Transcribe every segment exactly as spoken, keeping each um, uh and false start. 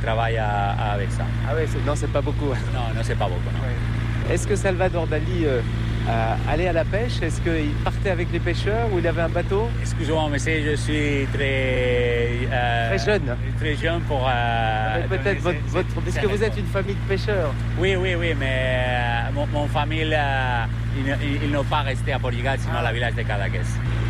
travaille à, à, avec ça. Ah ouais, c'est, non, c'est pas beaucoup. Non, non, c'est pas beaucoup. Non. Ouais. Est-ce que Salvador Dali euh, euh, allait à la pêche? Est-ce qu'il partait avec les pêcheurs ou il avait un bateau? Excusez-moi, monsieur, je suis très... Euh, très jeune. Très jeune pour... Euh, peut-être votre... votre puisque vous êtes une famille de pêcheurs. Oui, oui, oui, mais euh, mon, mon famille, euh, ils, ils n'ont pas resté à Portugal, sinon ah. la village de Cadaqués.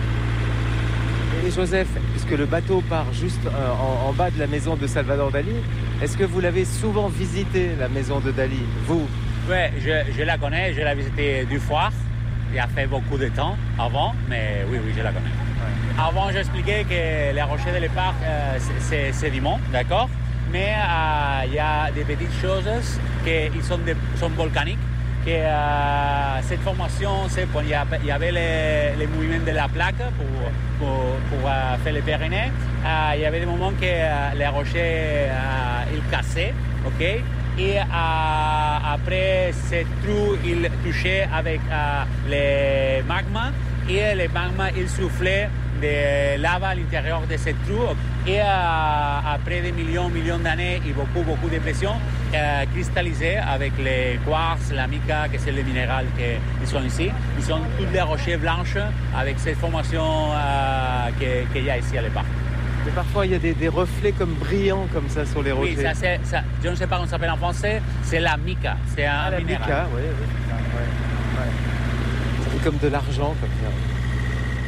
Et Joseph, puisque le bateau part juste euh, en, en bas de la maison de Salvador Dali, est-ce que vous l'avez souvent visité, la maison de Dali, vous? Oui, je, je la connais, je l'ai visitée deux fois. Il y a fait beaucoup de temps avant, mais oui, oui, je la connais. Ouais. Avant, j'expliquais que les rochers de l'épargne, euh, c'est sédiment, d'accord? Mais euh, il y a des petites choses qui sont, de, sont volcaniques. Que, euh, cette formation, c'est quand il y avait les, les mouvements de la plaque pour, pour, pour euh, faire les Pyrénées. Euh, il y avait des moments que euh, les rochers euh, ils cassaient, ok? Et euh, après, ces trous, ils touchaient avec euh, les magmas et les magmas, ils soufflaient de lave à l'intérieur de ces trous. Et euh, après des millions, millions d'années et beaucoup, beaucoup de pression, euh, cristallisés avec les quartz, la mica, que c'est le minéral qui sont ici. Ils sont toutes les rochers blanches avec cette formation euh, qu'il y a ici à l'époque. Mais parfois, il y a des, des reflets comme brillants comme ça sur les rochers. Oui, ça, c'est, ça, je ne sais pas comment ça s'appelle en français, c'est la mica. C'est un ah, la minéral. mica, oui, oui. Ouais, ouais. Ça fait comme de l'argent, comme ça.